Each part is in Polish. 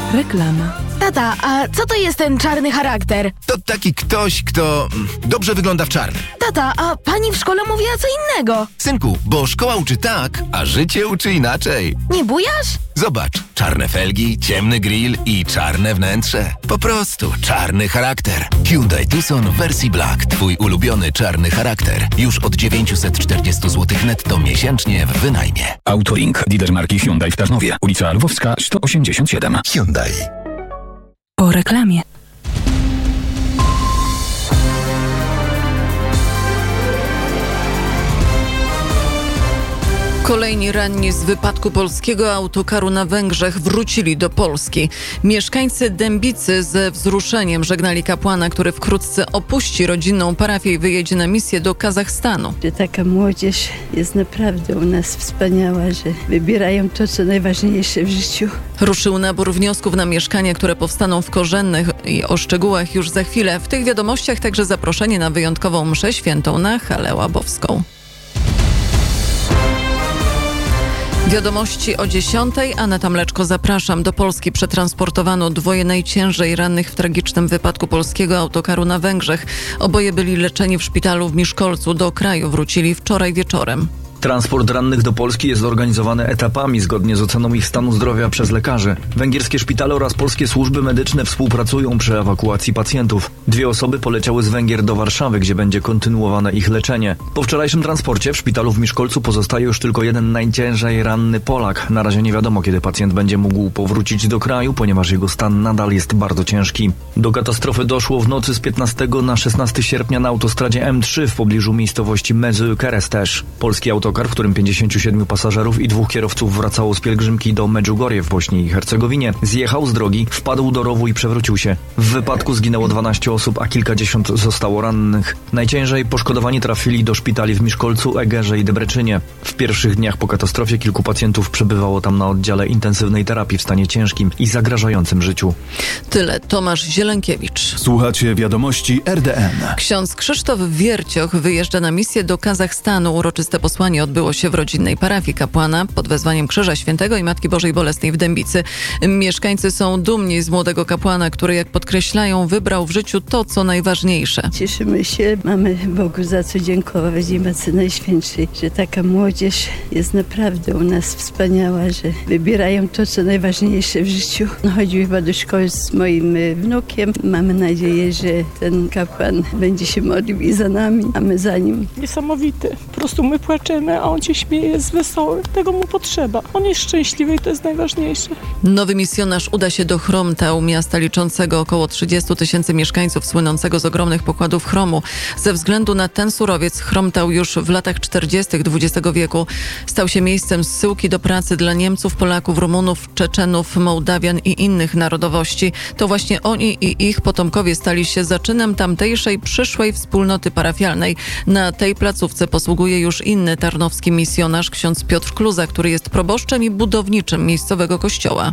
Reklama. Tata, a co to jest ten czarny charakter? To taki ktoś, kto dobrze wygląda w czarnym. Tata, a pani w szkole mówiła co innego. Synku, bo szkoła uczy tak, a życie uczy inaczej. Nie bujasz? Zobacz, czarne felgi, ciemny grill i czarne wnętrze. Po prostu czarny charakter. Hyundai Tucson w wersji Black. Twój ulubiony czarny charakter. Już od 940 zł netto miesięcznie w wynajmie. Autolink, lider marki Hyundai w Tarnowie. Ulica Lwowska, 187. Hyundai. Po reklamie. Kolejni ranni z wypadku polskiego autokaru na Węgrzech wrócili do Polski. Mieszkańcy Dębicy ze wzruszeniem żegnali kapłana, który wkrótce opuści rodzinną parafię i wyjedzie na misję do Kazachstanu. Że taka młodzież jest naprawdę u nas wspaniała, że wybierają to, co najważniejsze w życiu. Ruszył nabór wniosków na mieszkania, które powstaną w Korzennych i o szczegółach już za chwilę. W tych wiadomościach także zaproszenie na wyjątkową mszę świętą na Halę Łabowską. Wiadomości o 10:00. Aneta Mleczko, zapraszam. Do Polski przetransportowano dwoje najciężej rannych w tragicznym wypadku polskiego autokaru na Węgrzech. Oboje byli leczeni w szpitalu w Miszkolcu. Do kraju wrócili wczoraj wieczorem. Transport rannych do Polski jest organizowany etapami zgodnie z oceną ich stanu zdrowia przez lekarzy. Węgierskie szpitale oraz polskie służby medyczne współpracują przy ewakuacji pacjentów. 2 osoby poleciały z Węgier do Warszawy, gdzie będzie kontynuowane ich leczenie. Po wczorajszym transporcie w szpitalu w Miszkolcu pozostaje już tylko jeden najciężej ranny Polak. Na razie nie wiadomo, kiedy pacjent będzie mógł powrócić do kraju, ponieważ jego stan nadal jest bardzo ciężki. Do katastrofy doszło w nocy z 15 na 16 sierpnia na autostradzie M3 w pobliżu miejscowości Mezy-Keresztes. Polski autokar, w którym 57 pasażerów i 2 kierowców wracało z pielgrzymki do Medjugorje w Bośni i Hercegowinie, zjechał z drogi, wpadł do rowu i przewrócił się. W wypadku zginęło 12 osób, a kilkadziesiąt zostało rannych. Najciężej poszkodowani trafili do szpitali w Miszkolcu, Egerze i Debreczynie. W pierwszych dniach po katastrofie kilku pacjentów przebywało tam na oddziale intensywnej terapii w stanie ciężkim i zagrażającym życiu. Tyle. Tomasz Zielękiewicz. Słuchacie wiadomości RDN. Ksiądz Krzysztof Wiercioch wyjeżdża na misję do Kazachstanu. Uroczyste posłanie odbyło się w rodzinnej parafii kapłana pod wezwaniem Krzyża Świętego i Matki Bożej Bolesnej w Dębicy. Mieszkańcy są dumni z młodego kapłana, który, jak podkreślają, wybrał w życiu to, co najważniejsze. Cieszymy się, mamy Bogu za co dziękować i Matce Najświętszej, że taka młodzież jest naprawdę u nas wspaniała, że wybierają to, co najważniejsze w życiu. Chodził chyba do szkoły z moim wnukiem. Mamy nadzieję, że ten kapłan będzie się modlił i za nami, a my za nim. Niesamowity. Po prostu my płaczemy, a on się śmieje, jest wesoły. Tego mu potrzeba. On jest szczęśliwy i to jest najważniejsze. Nowy misjonarz uda się do Chromtau, miasta liczącego około 30 000 mieszkańców, słynącego z ogromnych pokładów chromu. Ze względu na ten surowiec Chromtau już w latach 40. XX wieku stał się miejscem zsyłki do pracy dla Niemców, Polaków, Rumunów, Czeczenów, Mołdawian i innych narodowości. To właśnie oni i ich potomkowie stali się zaczynem tamtejszej przyszłej wspólnoty parafialnej. Na tej placówce posługuje już inny tarnowski misjonarz, ksiądz Piotr Kluza, który jest proboszczem i budowniczym miejscowego kościoła.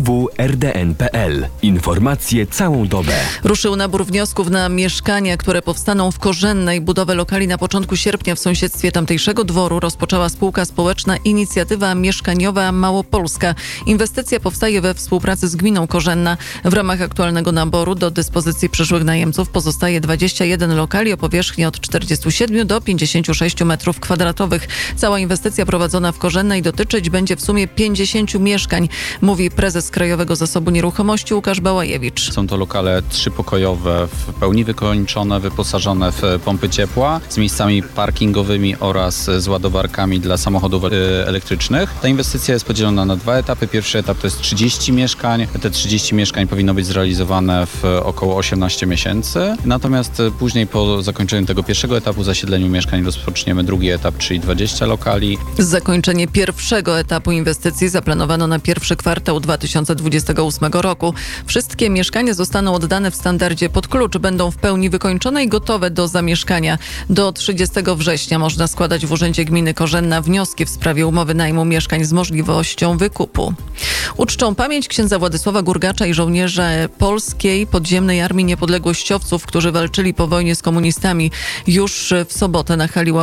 www.rdn.pl. Informacje całą dobę. Ruszył nabór wniosków na mieszkania, które powstaną w Korzennej. Budowę lokali na początku sierpnia w sąsiedztwie tamtejszego dworu rozpoczęła spółka społeczna Inicjatywa Mieszkaniowa Małopolska. Inwestycja powstaje we współpracy z gminą Korzenna. W ramach aktualnego naboru do dyspozycji przyszłych najemców pozostaje 21 lokali o powierzchni od 47 do 56 m2. Cała inwestycja prowadzona w Korzennej dotyczyć będzie w sumie 50 mieszkań, mówi prezes Krajowego Zasobu Nieruchomości Łukasz Bałajewicz. Są to lokale 3-pokojowe, w pełni wykończone, wyposażone w pompy ciepła, z miejscami parkingowymi oraz z ładowarkami dla samochodów elektrycznych. Ta inwestycja jest podzielona na 2 etapy. Pierwszy etap to jest 30 mieszkań. Te 30 mieszkań powinno być zrealizowane w około 18 miesięcy. Natomiast później po zakończeniu tego pierwszego etapu, zasiedleniu mieszkań, rozpoczniemy drugi etap, czyli 20 lokali. Zakończenie pierwszego etapu inwestycji zaplanowano na pierwszy kwartał 2028 roku. Wszystkie mieszkania zostaną oddane w standardzie pod klucz, będą w pełni wykończone i gotowe do zamieszkania. Do 30 września można składać w Urzędzie Gminy Korzenna wnioski w sprawie umowy najmu mieszkań z możliwością wykupu. Uczczą pamięć księdza Władysława Gurgacza i żołnierze Polskiej Podziemnej Armii Niepodległościowców, którzy walczyli po wojnie z komunistami. Już w sobotę na hali Łabowskiej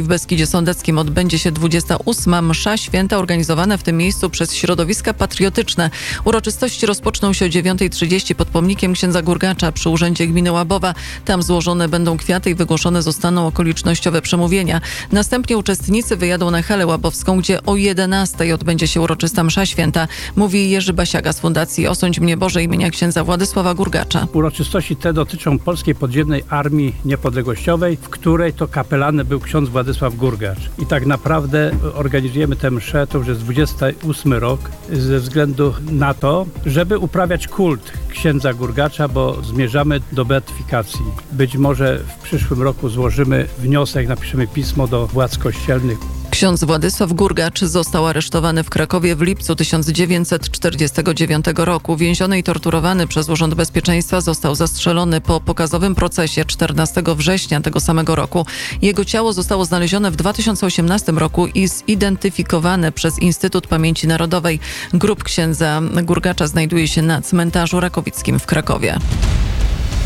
w Beskidzie Sądeckim odbędzie się 28. msza święta organizowana w tym miejscu przez środowiska patriotyczne. Uroczystości rozpoczną się o 9:30 pod pomnikiem księdza Gurgacza przy Urzędzie Gminy Łabowa. Tam złożone będą kwiaty i wygłoszone zostaną okolicznościowe przemówienia. Następnie uczestnicy wyjadą na halę łabowską, gdzie o 11:00 odbędzie się uroczysta msza święta. Mówi Jerzy Basiaga z Fundacji Osądź Mnie Boże imienia księdza Władysława Gurgacza. Uroczystości te dotyczą Polskiej Podziemnej Armii Niepodległościowej, w której to kapelanem był ksiądz Władysław Gurgacz. I tak naprawdę organizujemy tę mszę, to już jest 28 rok, ze względu na to, żeby uprawiać kult księdza Gurgacza, bo zmierzamy do beatyfikacji. Być może w przyszłym roku złożymy wniosek, napiszemy pismo do władz kościelnych. Ksiądz Władysław Gurgacz został aresztowany w Krakowie w lipcu 1949 roku. Więziony i torturowany przez Urząd Bezpieczeństwa został zastrzelony po pokazowym procesie 14 września tego samego roku. Jego ciało zostało znalezione w 2018 roku i zidentyfikowane przez Instytut Pamięci Narodowej. Grób księdza Gurgacza znajduje się na cmentarzu rakowickim w Krakowie.